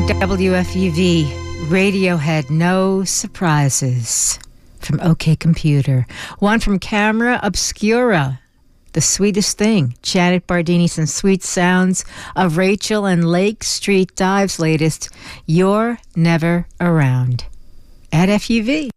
WFUV, Radiohead, No Surprises, from OK Computer. One from Camera Obscura, The Sweetest Thing, Janet Bardini, some sweet sounds of Rachel and Lake Street Dive's latest, You're Never Around, at FUV.